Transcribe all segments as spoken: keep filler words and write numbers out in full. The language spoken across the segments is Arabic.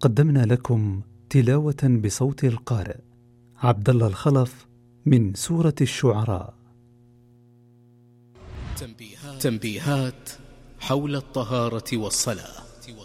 قدمنا لكم تلاوة بصوت القارئ عبد الله الخلف من سورة الشعراء. تنبيهات, تنبيهات حول الطهارة والصلاة.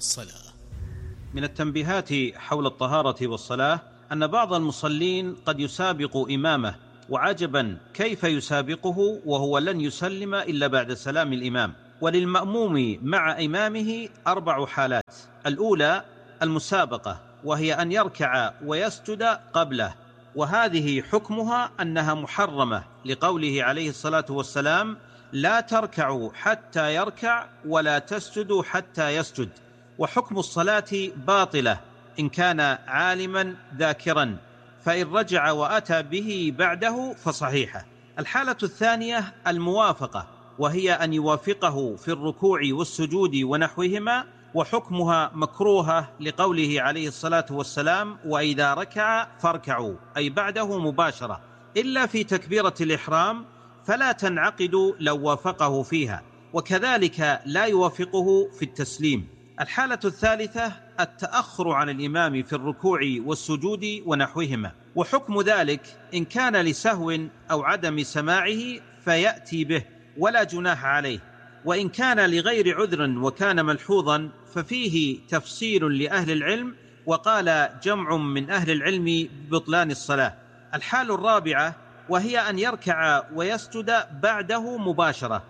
من التنبيهات حول الطهارة والصلاة أن بعض المصلين قد يسابق إمامه، وعجبا كيف يسابقه وهو لن يسلم إلا بعد سلام الإمام. وللمأموم مع إمامه أربع حالات: الأولى المسابقة، وهي أن يركع ويسجد قبله، وهذه حكمها أنها محرمة لقوله عليه الصلاة والسلام: لا تركعوا حتى يركع ولا تسجدوا حتى يسجد. وحكم الصلاة باطلة إن كان عالما ذاكرا، فإن رجع وأتى به بعده فصحيحة. الحالة الثانية الموافقة، وهي أن يوافقه في الركوع والسجود ونحوهما، وحكمها مكروهة لقوله عليه الصلاة والسلام: وإذا ركع فاركعوا، أي بعده مباشرة، إلا في تكبيرة الإحرام فلا تنعقد لو وافقه فيها، وكذلك لا يوافقه في التسليم. الحالة الثالثة التأخر عن الإمام في الركوع والسجود ونحوهما، وحكم ذلك إن كان لسهو أو عدم سماعه فيأتي به ولا جناح عليه، وإن كان لغير عذر وكان ملحوظا ففيه تفصيل لأهل العلم، وقال جمع من أهل العلم ببطلان الصلاة. الحال الرابعة وهي أن يركع ويسجد بعده مباشرة،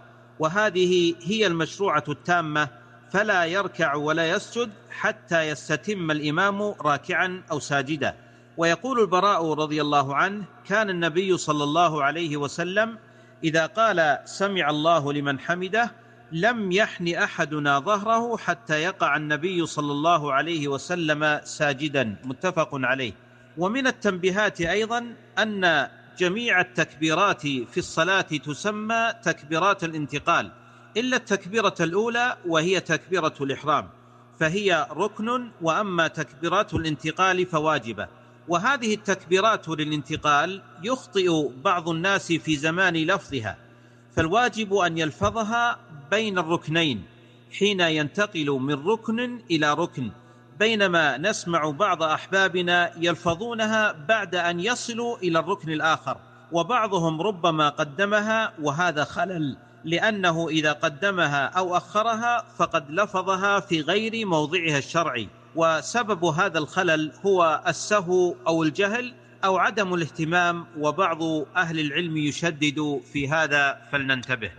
وهذه هي المشروعة التامة، فلا يركع ولا يسجد حتى يستتم الإمام راكعا أو ساجدا. ويقول البراء رضي الله عنه: كان النبي صلى الله عليه وسلم إذا قال سمع الله لمن حمده لم يحن أحدنا ظهره حتى يقع النبي صلى الله عليه وسلم ساجدا، متفق عليه. ومن التنبيهات أيضا أن جميع التكبيرات في الصلاة تسمى تكبيرات الانتقال، إلا التكبيرة الأولى وهي تكبيرة الإحرام، فهي ركن، وأما تكبيرات الانتقال فواجبة. وهذه التكبيرات للانتقال يخطئ بعض الناس في زمان لفظها، فالواجب أن يلفظها بين الركنين حين ينتقل من ركن إلى ركن، بينما نسمع بعض أحبابنا يلفظونها بعد أن يصلوا إلى الركن الآخر، وبعضهم ربما قدمها، وهذا خلل، لأنه إذا قدمها أو أخرها فقد لفظها في غير موضعها الشرعي، وسبب هذا الخلل هو السهو أو الجهل أو عدم الاهتمام، وبعض أهل العلم يشدد في هذا، فلننتبه.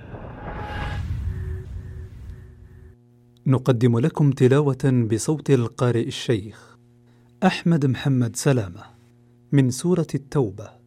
نقدم لكم تلاوة بصوت القارئ الشيخ أحمد محمد سلامة من سورة التوبة.